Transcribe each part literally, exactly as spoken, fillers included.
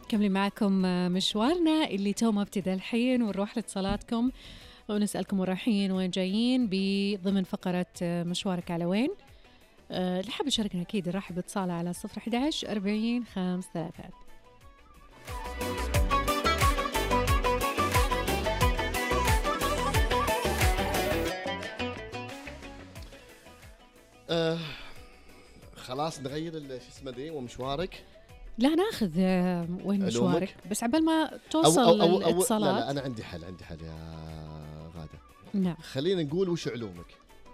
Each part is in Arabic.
كملي معكم مشوارنا اللي تو ما ابتدى الحين، ونروح لاتصالاتكم ونسألكم وين رايحين وين جايين بضمن فقرة مشوارك على وين. أه اللي حاب يشاركنا أكيد راح باتصال على صفر أحد عشر أربعين خمس ثلاثات. أه خلاص نغير شو اسمه ذي ومشوارك. لا ناخذ وين مشوارك بس عبال ما توصل أو أو أو الاتصالات. لا, لا أنا عندي حل عندي حل يا غادة. نعم خلينا نقول وش علومك.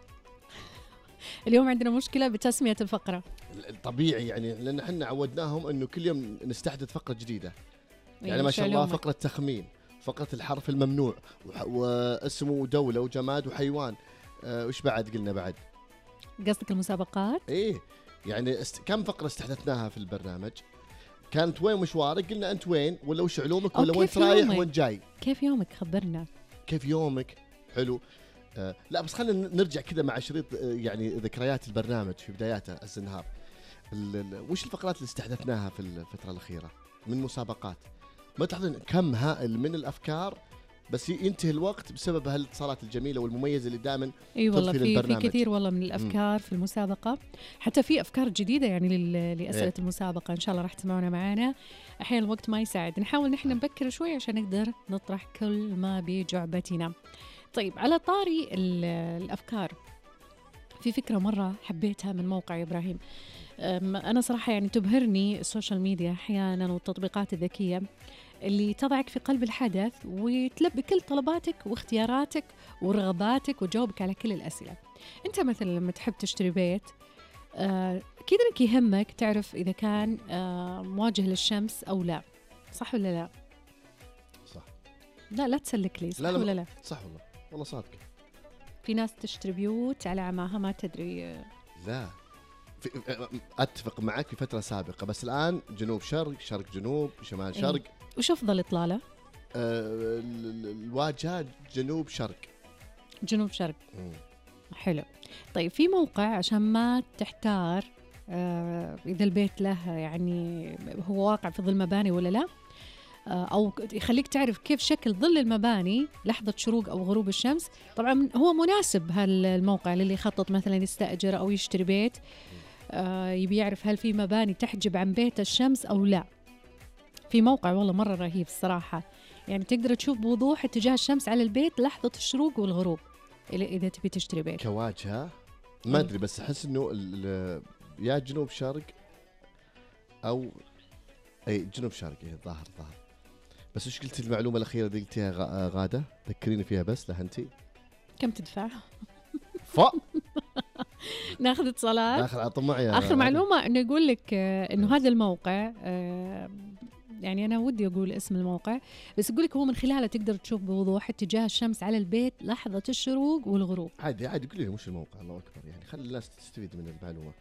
اليوم عندنا مشكلة بتسمية الفقرة. طبيعي يعني لأن احنا عودناهم إنه كل يوم نستحدث فقرة جديدة. يعني ما شاء الله فقرة تخمين، فقرة الحرف الممنوع، واسم ودولة وجماد وحيوان. أه وش بعد قلنا بعد؟ قصدك المسابقات؟ إيه يعني است... كم فقرة استحدثناها في البرنامج؟ كانت وين مشوارك؟ قلنا أنت وين ولا وش علومك ولا وين رايح وين جاي؟ كيف يومك خبرنا. كيف يومك؟ حلو. آه لا بس خلينا نرجع كذا مع شريط آه يعني ذكريات البرنامج في بداياته الزنهار. وش الفقرات اللي استحدثناها في الفترة الأخيرة من مسابقات؟ ما تلاحظون كم هائل من الأفكار بس ينتهي الوقت بسبب هالاتصالات الجميلة والمميزة اللي دائما اي والله في في كثير والله من الافكار م. في المسابقة، حتى في افكار جديدة يعني لأسئلة إيه؟ المسابقة ان شاء الله راح تسمعونا معنا. احيانا الوقت ما يساعد، نحاول نحن نبكر شوي عشان نقدر نطرح كل ما بجعبتنا. طيب على طاري الافكار، في فكرة مرة حبيتها من موقع يا ابراهيم. انا صراحة يعني تبهرني السوشيال ميديا احيانا والتطبيقات الذكية اللي تضعك في قلب الحدث وتلبي كل طلباتك واختياراتك ورغباتك وتجاوبك على كل الأسئلة. أنت مثلا لما تحب تشتري بيت أكيد أنك يهمك تعرف إذا كان آه مواجه للشمس أو لا، صح ولا لا؟ صح. لا لا تسلك لي، صح لا لا ولا لا؟ صح والله والله صادق. في ناس تشتري بيوت على عماها ما تدري. لا أتفق معك في فترة سابقة، بس الآن جنوب شرق شرق جنوب شمال شرق. إيه؟ وش أفضل إطلالة؟ آه الواجهة جنوب شرق. جنوب شرق. مم. حلو. طيب في موقع عشان ما تحتار آه إذا البيت له يعني هو واقع في ظل مباني ولا لا، آه أو يخليك تعرف كيف شكل ظل المباني لحظة شروق أو غروب الشمس. طبعا هو مناسب هالموقع للي يخطط مثلا يستأجر أو يشتري بيت، آه يبي يعرف هل في مباني تحجب عن بيت الشمس أو لا. في موقع والله مرة رهيب الصراحة، يعني تقدر تشوف بوضوح اتجاه الشمس على البيت لحظة الشروق والغروب إذا تبي تشتري بيت. كواجهة ما أدري بس أحس إنه يا جنوب شرق أو أي جنوب شرق هي ظاهر ظاهر. بس إيش قلت المعلومة الأخيرة دي قلتيها غادة؟ ذكريني فيها بس لهنتي. كم تدفع؟ ف ناخذ اتصالات. ناخذ على طمع. آخر معلومة إنه يقول لك إنه هذا الموقع يعني أنا ودي أقول اسم الموقع بس يقول لك هو من خلاله تقدر تشوف بوضوح اتجاه الشمس على البيت لحظة الشروق والغروب. عادي عادي قولي لي مش الموقع. الله أكبر يعني خلي الناس تستفيد من المعلومة.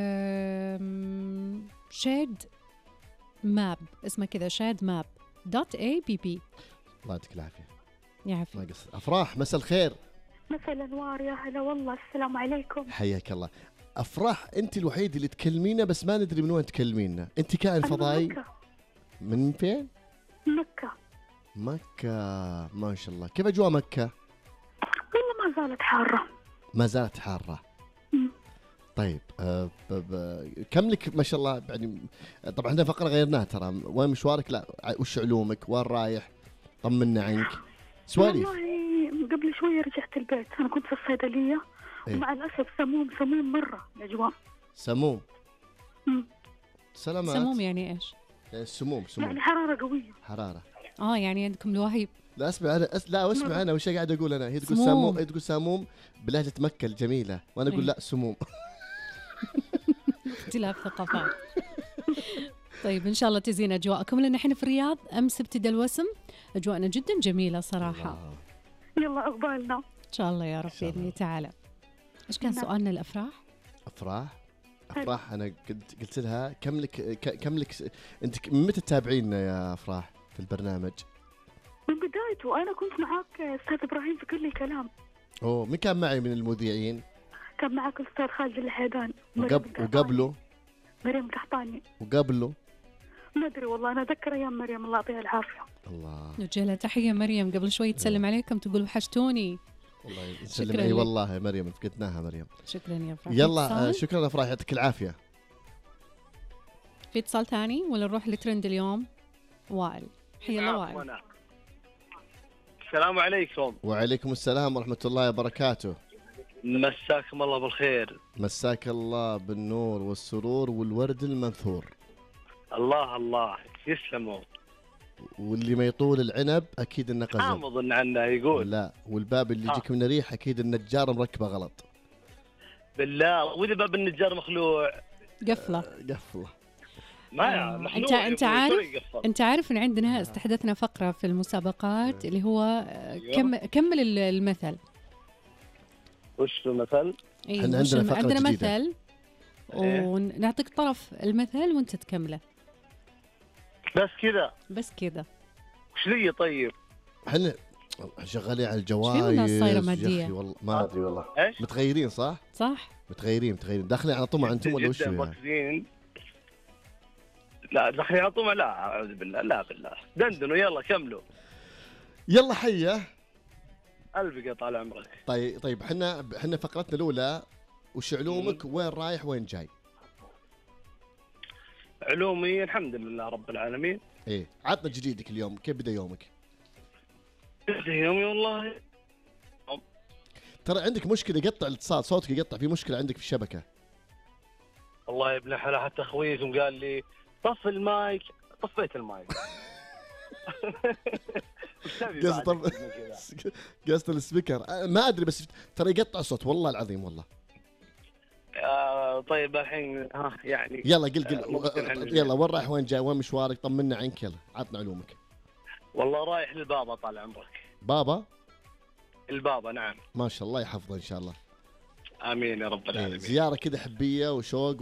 شاد ماب اسمه كذا، شاد ماب دوت اي بي بي. الله يعطيك العافية. يعافيك. ما قصر. أفراح مساء الخير. مساء الأنوار يا هلا والله. السلام عليكم. حياك الله. أفراح أنت الوحيد اللي تكلمينا بس ما ندري من وين تكلمينا. أنت كائن فضائي. من فين؟ مكة. مكة ما شاء الله. كيف أجواء مكة؟ والله ما زالت حارة. ما زالت حارة. مم. طيب أه ب ب كم لك ما شاء الله يعني. طبعا احنا فقرة غيرناها ترى. وين مشوارك؟ لا وش علومك؟ وين رايح؟ طمنا عنك سواليف. والله قبل شوية رجعت البيت، أنا كنت في الصيدلية. إيه؟ ومع الأسف سموم سموم مرة الأجواء. سموم. مم. سلامات. سموم يعني إيش؟ سموم سموم يعني حرارة قوية. حرارة. اه يعني عندكم لوهيب. لا اسمع انا أس... لا اسمع انا وش قاعد اقول انا. هي تقول سموم، هي تقول سموم بلهجة مكة الجميلة وانا اقول لا سموم. اختلاف ثقافات. طيب ان شاء الله تزين اجواءكم لان احنا في الرياض امس ابتدى الوسم، اجواءنا جدا جميلة صراحة. الله. يلا عقبالنا ان شاء الله يا رب باذن الله تعالى. ايش كان سؤالنا الافراح؟ افراح افراح انا قلت قلت لها كم لك كم لك انت من متى تتابعينا يا افراح في البرنامج؟ من بدايته. انا كنت معاك استاذ ابراهيم في كل الكلام. اوه مين كان معي من المذيعين؟ كان معاك الاستاذ خالد الحيدان. وقب... وقبله مريم قحطاني. وقبله ما ادري والله، انا اذكر ايام مريم الله يعطيها العافيه. الله نوجه لها تحيه مريم، قبل شوي تسلم عليكم تقول وحشتوني. والله نسلم. اي والله يا مريم فقدناها مريم. شكرا يا افراح. يلا شكرا يا افراح، يعطيك العافيه. في اتصال ثاني ولا نروح لترند اليوم؟ وائل، حيا الله وائل. السلام عليكم. وعليكم السلام ورحمه الله وبركاته. مساكم الله بالخير. مساك الله بالنور والسرور والورد المنثور. الله الله يسلموا. واللي ما يطول العنب اكيد انه قزل. ما اظن عنه يقول. لا، والباب اللي يجيك من ريح اكيد النجار مركبه غلط. بالله، واذا باب النجار مخلوع قفله. قفله. ما آه. انت انت عارف انت عارف ان عندنا استحدثنا فقره في المسابقات اللي هو كم كمل المثل. وش المثل؟ ايوه احنا عندنا فقره عندنا جديدة. مثل ونعطيك طرف المثل وانت تكمله. بس كذا بس كذا. وش لي طيب؟ احنا شغالين على الجوائز. شو الناس صايره ماديه؟ والله ما ادري والله. ايش؟ متغيرين صح؟ صح متغيرين متغيرين داخلين على طمع انتم ولا وش يعني؟ لا داخلين على طمع، لا اعوذ بالله، لا بالله. دندنوا يلا كملوا. يلا حيه. قلبي طال عمرك. طيب طيب احنا احنا فقرتنا الاولى وش علومك؟ وين رايح وين جاي؟ علومي الحمد لله رب العالمين. ايه عطنا جديدك اليوم، كيف بدا يومك؟ بدا يومي والله ترى عندك مشكله، يقطع الاتصال، صوتك يقطع، في مشكله عندك في الشبكه. والله يا ابن الحلال حتى اخويكم قال لي طف المايك، طفيت المايك. قصد طب قصد السبيكر ما ادري، بس ترى يقطع الصوت والله العظيم والله. آه طيب الحين ها يعني يلا قل قل يلا وين رايح وين جاي وين مشوارك؟ طمنا عنك، يلا عطنا علومك. والله رايح للبابا طال عمرك. بابا؟ البابا نعم. ما شاء الله يحفظه ان شاء الله. امين يا رب العالمين. زياره كذا حبيه وشوق